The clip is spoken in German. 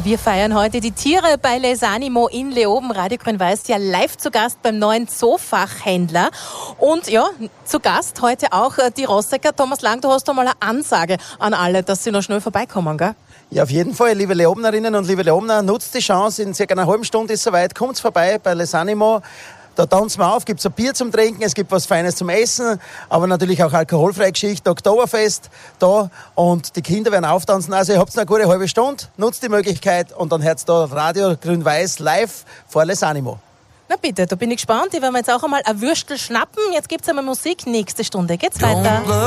Wir feiern heute die Tiere bei Les Animaux in Leoben. Radio Grün-Weiß ja live zu Gast beim neuen Zoofachhändler. Und ja, zu Gast heute auch die Rossecker. Thomas Lang, du hast doch mal eine Ansage an alle, dass sie noch schnell vorbeikommen, gell? Ja, auf jeden Fall, liebe Leobnerinnen und liebe Leobner, nutzt die Chance. In circa einer halben Stunde ist es soweit. Kommt vorbei bei Les Animaux. Da tanzen wir auf, gibt es ein Bier zum Trinken, es gibt was Feines zum Essen, aber natürlich auch alkoholfreie Geschichte, Oktoberfest da und die Kinder werden auftanzen. Also ihr habt eine gute halbe Stunde, nutzt die Möglichkeit und dann hört's da Radio Grün-Weiß live vor Les Animaux. Na bitte, da bin ich gespannt. Ich werde mir jetzt auch einmal ein Würstel schnappen. Jetzt gibt's einmal Musik. Nächste Stunde geht's weiter.